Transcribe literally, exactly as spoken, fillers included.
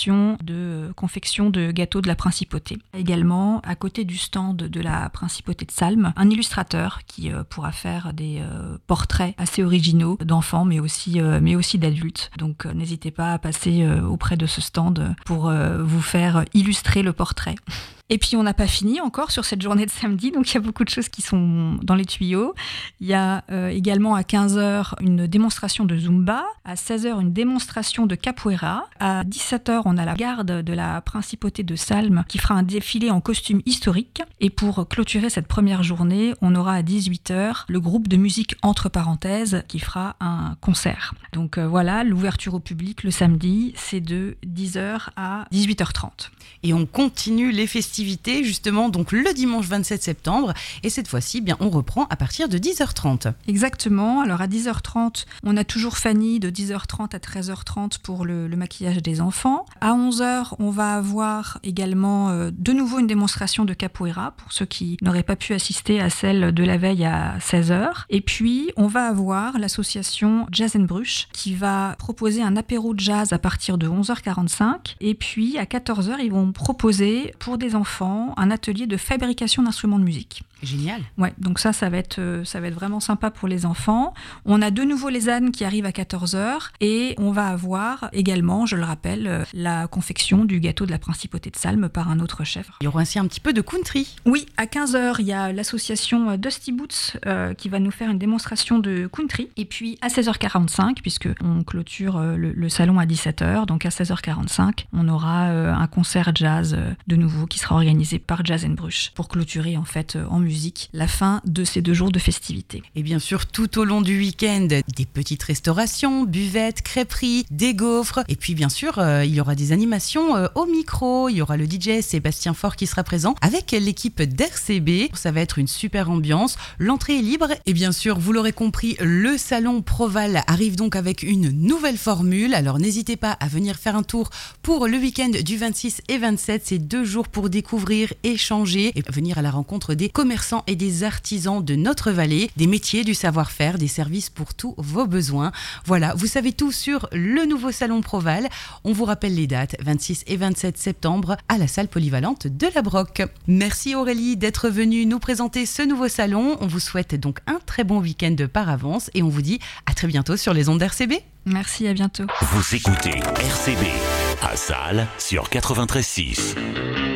association de confection de gâteaux de la Principauté. Également, à côté du stand de la Principauté de Salm, un illustrateur qui euh, pourra faire des euh, portraits assez originaux d'enfants, mais aussi, euh, mais aussi d'adultes. Donc euh, n'hésitez pas à passer euh, auprès de ce stand pour euh, vous faire illustrer le portrait. Et puis on n'a pas fini encore sur cette journée de samedi, donc il y a beaucoup de choses qui sont dans les tuyaux. Il y a euh, également à quinze heures une démonstration de Zumba, à seize heures une démonstration de Capoeira, à dix-sept heures on a la garde de la Principauté de Salm qui fera un défilé en costume historique. Et pour clôturer cette première journée, on aura à dix-huit heures le groupe de musique entre parenthèses qui fera un concert. Donc euh, voilà, l'ouverture au public le samedi, c'est de dix heures à dix-huit heures trente. Et on continue les festivités justement donc le dimanche vingt-sept septembre et cette fois-ci bien on reprend à partir de dix heures trente. Exactement, alors à dix heures trente on a toujours Fanny de dix heures trente à treize heures trente pour le, le maquillage des enfants. À onze heures on va avoir également euh, de nouveau une démonstration de Capoeira pour ceux qui n'auraient pas pu assister à celle de la veille à seize heures. Et puis on va avoir l'association Jazz and Bruch qui va proposer un apéro de jazz à partir de onze heures quarante-cinq et puis à quatorze heures ils vont proposer pour des enfants un atelier de fabrication d'instruments de musique. Génial. Ouais, donc ça, ça va être, ça va être vraiment sympa pour les enfants. On a de nouveau les ânes qui arrivent à quatorze heures et on va avoir également, je le rappelle, la confection du gâteau de la Principauté de Salm par un autre chef. Il y aura ainsi un petit peu de country. Oui, à quinze heures, il y a l'association Dusty Boots euh, qui va nous faire une démonstration de country. Et puis à seize heures quarante-cinq, puisque on clôture euh, le, le salon à dix-sept heures, donc à seize heures quarante-cinq, on aura euh, un concert jazz euh, de nouveau qui sera organisé par Jazz and Bruch pour clôturer en fait euh, en musique la fin de ces deux jours de festivités. Et bien sûr, tout au long du week-end, des petites restaurations, buvettes, crêperies, des gaufres. Et puis bien sûr, euh, il y aura des animations euh, au micro. Il y aura le D J Sébastien Faure qui sera présent avec l'équipe d'R C B. Ça va être une super ambiance. L'entrée est libre. Et bien sûr, vous l'aurez compris, le salon Proval arrive donc avec une nouvelle formule. Alors n'hésitez pas à venir faire un tour pour le week-end du vingt-six et vingt-sept. C'est deux jours pour découvrir, échanger et venir à la rencontre des commerçants et des artisans de notre vallée, des métiers, du savoir-faire, des services pour tous vos besoins. Voilà, vous savez tout sur le nouveau salon Proval. On vous rappelle les dates, vingt-six et vingt-sept septembre, à la salle polyvalente de la Broc. Merci Aurélie d'être venue nous présenter ce nouveau salon. On vous souhaite donc un très bon week-end par avance et on vous dit à très bientôt sur les ondes d'R C B. Merci, à bientôt. Vous écoutez R C B à Salles sur quatre-vingt-treize six.